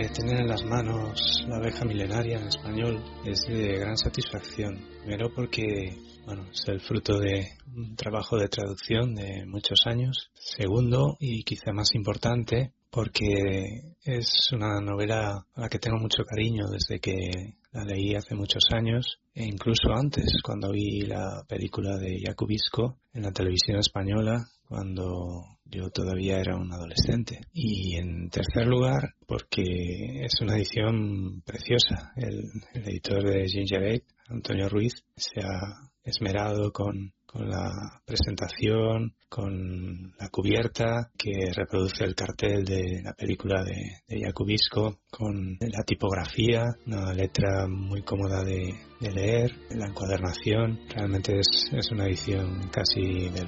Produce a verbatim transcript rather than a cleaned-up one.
tener en las manos La abeja milenaria en español es de gran satisfacción. Primero porque, bueno, es el fruto de un trabajo de traducción de muchos años. Segundo, y quizá más importante, porque es una novela a la que tengo mucho cariño desde que la leí hace muchos años, e incluso antes, cuando vi la película de Jacubisco en la televisión española, cuando yo todavía era un adolescente. Y en tercer lugar, porque es una edición preciosa. El, el editor de Ginger Ale, Antonio Ruiz, se ha esmerado con, con la presentación, con la cubierta que reproduce el cartel de la película de, de Jacubisco, con la tipografía, una letra muy cómoda de, de leer, la encuadernación. Realmente es, es una edición casi de